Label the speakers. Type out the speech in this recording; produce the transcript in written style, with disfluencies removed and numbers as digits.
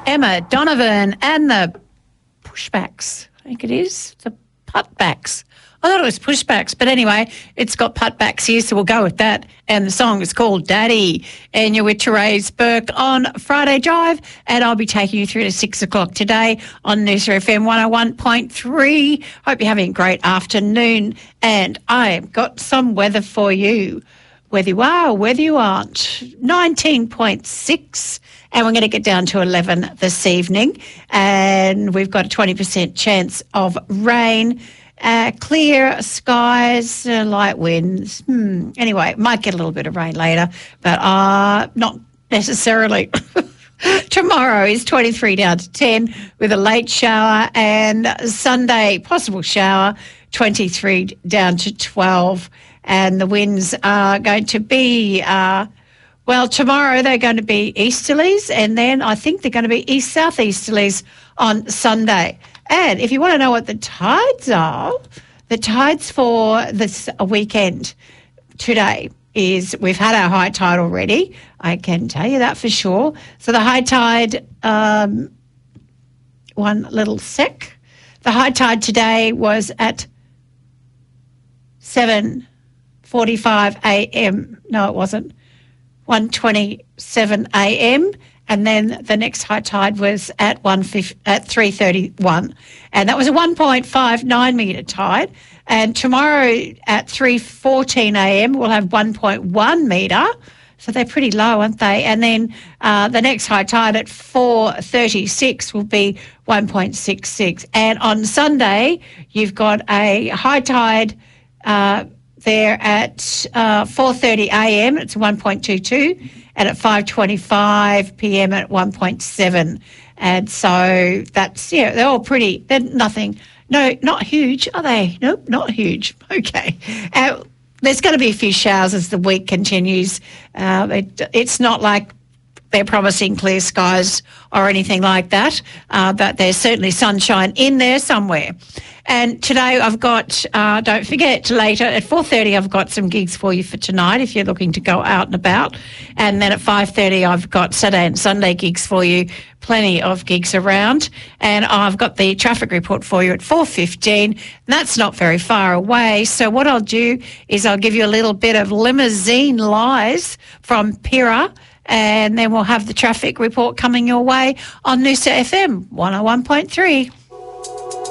Speaker 1: Emma Donovan and the Pushbacks. I think it is. The Putbacks. I thought it was Pushbacks, but anyway, it's got Putbacks here, so we'll go with that. And the song is called Daddy. And you're with Therese Burke on Friday Drive, and I'll be taking you through to 6 o'clock today on Noosa FM 101.3. Hope you're having a great afternoon, and I've got some weather for you. Whether you are or whether you aren't, 19.6, and we're going to get down to 11 this evening, and we've got a 20% chance of rain. Clear skies, light winds. Anyway, might get a little bit of rain later, but not necessarily. Tomorrow is 23 down to 10 with a late shower, and Sunday, possible shower, 23 down to 12. And the winds are going to be, tomorrow they're going to be easterlies, and then I think they're going to be east-southeasterlies on Sunday. And if you want to know what the tides are, the tides for this weekend today is we've had our high tide already. I can tell you that for sure. So the high tide, one little sec. The high tide today was at 7:45 a.m. No, it wasn't. 1:27 a.m. And then the next high tide was at 3:31, and that was a 1.59 metre tide. And tomorrow at 3:14 a.m. we'll have 1.1 metre, so they're pretty low, aren't they? And then the next high tide at 4:36 will be 1.66. And on Sunday you've got a high tide there at 4:30 a.m. It's 1.22. And at 5:25 p.m. at 1.7. And so that's, they're all pretty, they're nothing, no, not huge, are they? Nope, not huge. Okay. There's going to be a few showers as the week continues. It's not like they're promising clear skies or anything like that, but there's certainly sunshine in there somewhere. And today I've got, don't forget, later at 4:30 I've got some gigs for you for tonight if you're looking to go out and about. And then at 5:30 I've got Saturday and Sunday gigs for you, plenty of gigs around. And I've got the traffic report for you at 4:15. That's not very far away. So what I'll do is I'll give you a little bit of limousine lies from Pira, and then we'll have the traffic report coming your way on Noosa FM 101.3.